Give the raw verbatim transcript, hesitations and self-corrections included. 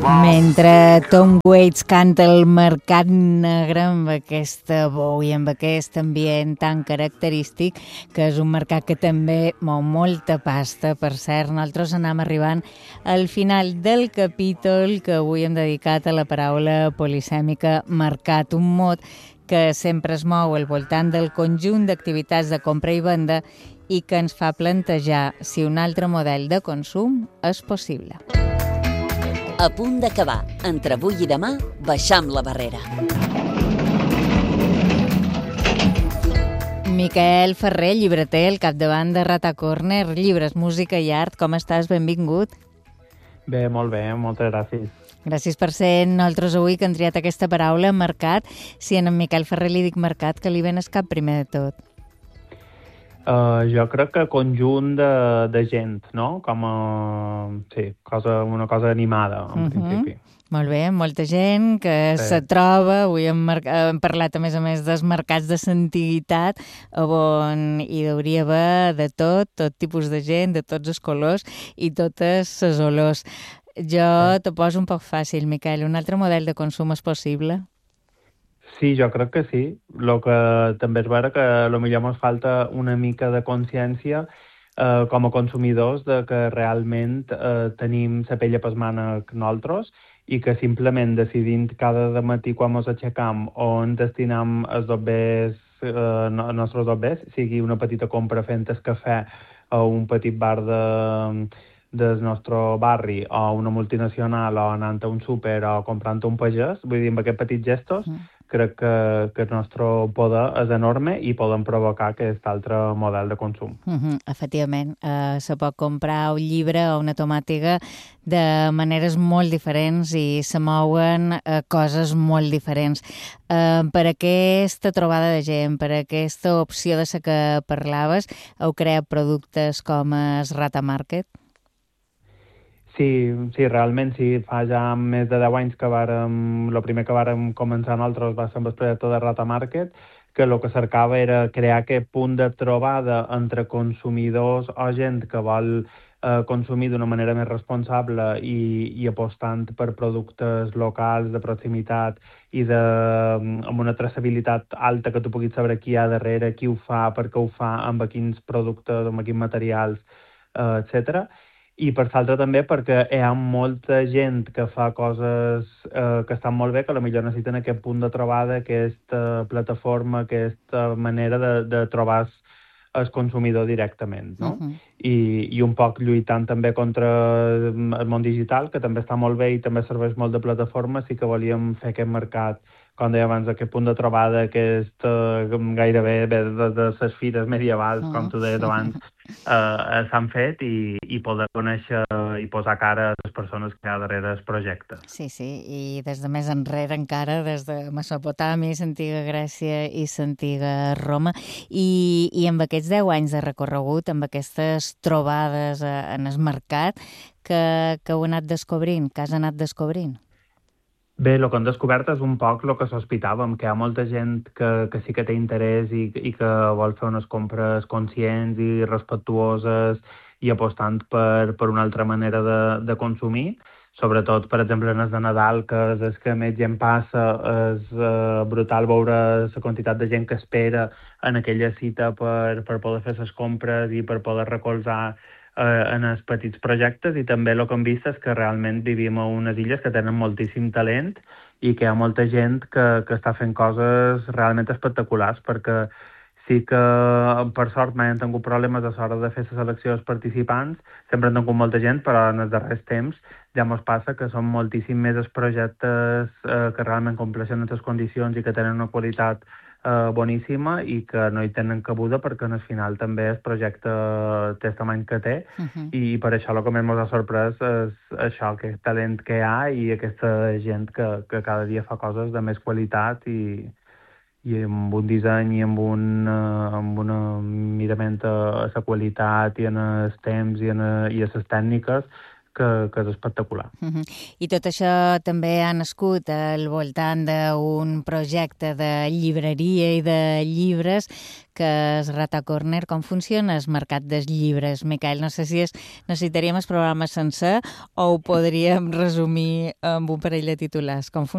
Mentre Tom Waits canta el mercat negre amb aquesta veu i amb aquest ambient tan característic, que és un mercat que també mou molta pasta. Per cert, nosaltres anem arribant al final del capítol que avui hem dedicat a la paraula polisèmica mercat, un mot que sempre es mou al voltant del conjunt d'activitats de compra i venda i que ens fa plantejar si un altre model de consum és possible. A punt d'acabar. Entre avui i demà, baixam la barrera. Miquel Ferrer, llibreter, al capdavant de Rata Corner, llibres, música i art. Com estàs? Benvingut. Bé, molt bé, moltes gràcies. Gràcies per ser nosaltres avui que han triat aquesta paraula, mercat. Si en Miquel Ferrer li dic mercat, que li ven el cap primer de tot? Uh, jo crec que conjunt de, de gent, no? Com a... Sí, cosa, una cosa animada, en uh -huh. principi. Molt bé, molta gent que sí. se troba, avui hem, mar... hem parlat a més a més dels mercats de l'antiguitat, on hi hauria haver de tot, tot tipus de gent, de tots els colors i totes les olors. Jo sí. t'ho poso un poc fàcil, Miquel. Un altre model de consum és possible? Sí, jo crec que sí. El que també és vera que potser ens falta una mica de consciència eh, com a consumidors de que realment eh, tenim la pell a les mans nosaltres i que simplement decidint cada matí quan ens aixecam on destinam els dobbers, eh, els nostres dobbers, sigui una petita compra fent el cafè a un petit bar de, del nostre barri o una multinacional o anant a un súper o comprant un pagès, vull dir, amb aquests petits gestos, mm. crec que, que el nostre poder és enorme i podem provocar aquest altre model de consum. Uh-huh, efectivament, uh, se pot comprar un llibre o una tomàtiga de maneres molt diferents i se mouen uh, coses molt diferents. Uh, per aquesta trobada de gent, per aquesta opció de la que parlaves, heu creat productes com el Rata Market? Sí, sí, realment sí. Fa ja més de deu anys que vàrem... El primer que vàrem començar nosaltres va ser amb el projecte de Rata Market, que el que cercava era crear aquest punt de trobada entre consumidors o gent que vol eh, consumir d'una manera més responsable i, i apostant per productes locals, de proximitat i de, amb una traçabilitat alta, que tu puguis saber qui hi ha darrere, qui ho fa, per què ho fa, amb quins productes, amb quins materials, eh, etcètera. I per l'altre també perquè hi ha molta gent que fa coses eh, que estan molt bé, que potser necessiten aquest punt de trobada, aquesta plataforma, aquesta manera de, de trobar el consumidor directament, no? Uh-huh. I, I un poc lluitant també contra el món digital, que també està molt bé i també serveix molt de plataforma. Sí que volíem fer aquest mercat, com deia abans, aquest punt de trobada, aquest uh, gairebé de, de, de les fires medievals, uh-huh. com tu deies abans, uh, s'han fet i, i poder conèixer i posar cara a les persones que hi ha darrere el projecte. Sí, sí, i des de més enrere encara, des de Mesopotàmia, l'antiga Grècia i l'antiga Roma, i, i amb aquests deu anys de recorregut, amb aquestes trobades en el mercat, que, que heu anat descobrint, que has anat descobrint? Bé, el que hem descobert és un poc el que sospitàvem, que hi ha molta gent que, que sí que té interès i, i que vol fer unes compres conscients i respectuoses i apostant per, per una altra manera de, de consumir. Sobretot, per exemple, en el de Nadal, que és el que més gent passa, és uh, brutal veure la quantitat de gent que espera en aquella cita per, per poder fer les compres i per poder recolzar eh, en els petits projectes. I també el que hem vist és que realment vivim a unes illes que tenen moltíssim talent i que hi ha molta gent que, que està fent coses realment espectaculars, perquè sí que, per sort, mai han tingut problemes a l'hora de fer la selecció dels participants, sempre han tingut molta gent, però en els darrers temps ja ens passa que són moltíssim més els projectes eh, que realment compleixen les condicions i que tenen una qualitat eh, boníssima i que no hi tenen cabuda perquè al final també el projecte té el tamany que té. Uh-huh. I per això el que més ens ha sorprès és això, aquest talent que hi ha i aquesta gent que, que cada dia fa coses de més qualitat i, i amb un disseny i amb, un, uh, amb una mirament a la qualitat i en els temps i, en, a, i a les tècniques que, que és espectacular. Uh-huh. I tot això també ha nascut al voltant d'un projecte de llibreria i de llibres que és Rata Corner. Com funciona el mercat dels llibres, Miquel? No sé si és, necessitaríem el programa sencer o ho podríem resumir amb un parell de titulars. Com